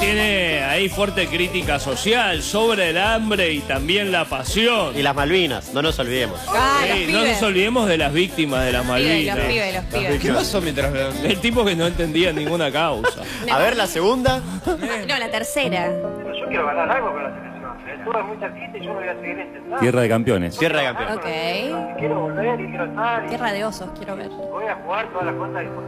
tiene ahí fuerte crítica social sobre el hambre y también la pasión. Y las Malvinas, no nos olvidemos. Sí, no nos olvidemos de las víctimas de las Malvinas. Los pibes. ¿Qué pasó mientras vean? El tipo que no entendía ninguna causa. A ver, la segunda. No, la tercera. Yo quiero ganar algo con la selección. Estuve muy cerquita y yo me voy a seguir intentando. Tierra de campeones. Tierra de campeones. Ok. Quiero volver y quiero estar. Tierra de osos, quiero ver. Voy a jugar todas las cosas.